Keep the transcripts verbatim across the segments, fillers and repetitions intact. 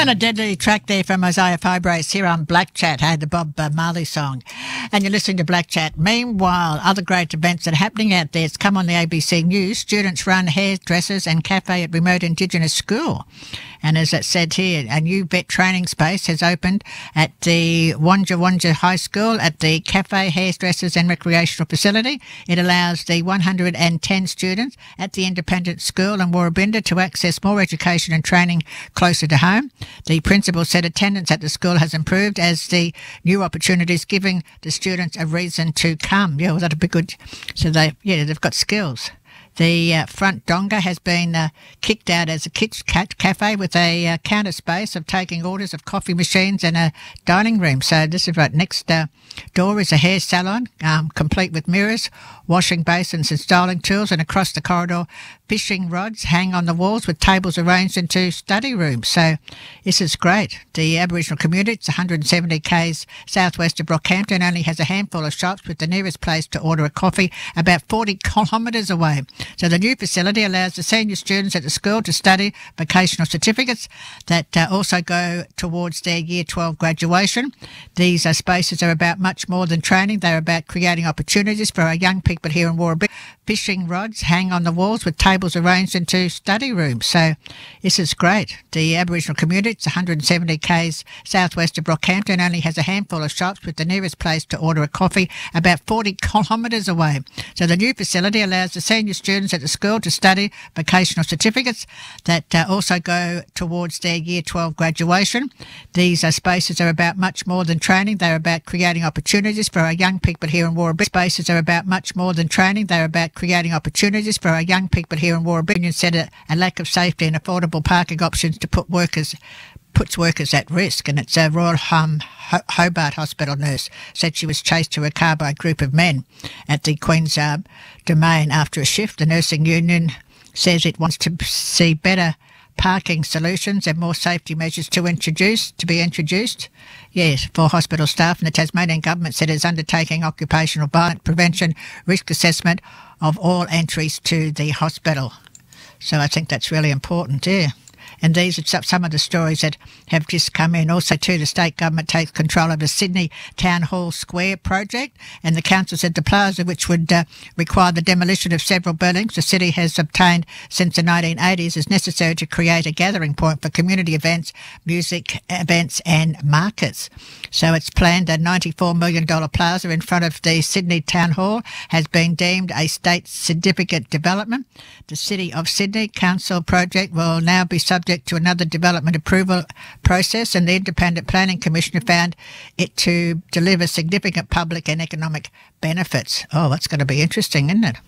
And a deadly track there from Isaiah Fibrace here on Black Chat, hey, the Bob uh, Marley song. And you're listening to Black Chat. Meanwhile, other great events that are happening out there. It's come on the A B C News. Students run hairdressers and cafe at remote Indigenous school. And as it said here, a new vet training space has opened at the Wanja Wanja High School at the Cafe, Hairdressers and Recreational Facility. It allows the one hundred ten students at the independent school in Warrabinda to access more education and training closer to home. The principal said attendance at the school has improved as the new opportunities giving the students a reason to come. Yeah, well, that'd be good. So they, yeah, they've got skills. The uh, front donga has been uh, kicked out as a kitch cat cafe with a uh, counter space of taking orders of coffee machines and a dining room. So this is right next uh, door is a hair salon, um, complete with mirrors, washing basins and styling tools, and across the corridor, fishing rods hang on the walls with tables arranged into study rooms. So this is great. The Aboriginal community, it's one hundred seventy k's southwest of Rockhampton, only has a handful of shops, with the nearest place to order a coffee about forty kilometres away. So the new facility allows the senior students at the school to study vocational certificates that uh, also go towards their Year twelve graduation. These uh, spaces are about much more than training. They're about creating opportunities for our young people here in Warrabinda. Fishing rods hang on the walls with tables arranged into study rooms. So this is great. The Aboriginal community, it's one hundred seventy k's southwest of Rockhampton, only has a handful of shops, with the nearest place to order a coffee about forty kilometres away. So the new facility allows the senior students at the school to study vocational certificates that uh, also go towards their Year twelve graduation. These uh, spaces are about much more than training. They're about creating opportunities for our young people here in Warrabinda. Spaces are about much more than training. They're about creating opportunities for our young people here in Warrabinda. Union said a, a lack of safety and affordable parking options to put workers puts workers at risk. And it's a Royal um, Hobart Hospital nurse said she was chased to her car by a group of men at the Queen's uh, Domain after a shift. The nursing union says it wants to see better parking solutions and more safety measures to introduce to be introduced. Yes, for hospital staff. And the Tasmanian government said it's undertaking occupational violence prevention risk assessment of all entries to the hospital. So I think that's really important, yeah. And these are some of the stories that have just come in. Also, too, the state government takes control of the Sydney Town Hall Square project, and the council said the plaza, which would uh, require the demolition of several buildings the city has obtained since the nineteen eighties, is necessary to create a gathering point for community events, music events and markets. So it's planned a ninety-four million dollars plaza in front of the Sydney Town Hall has been deemed a state significant development. The City of Sydney Council project will now be subject to another development approval process, and the Independent Planning Commissioner found it to deliver significant public and economic benefits. Oh, that's going to be interesting, isn't it?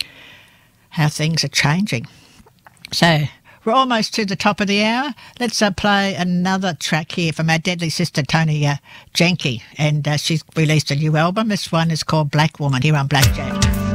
How things are changing. So we're almost to the top of the hour. Let's uh, play another track here from our deadly sister, Tony uh, Jenke, and uh, she's released a new album. This one is called Black Woman here on Black Jam.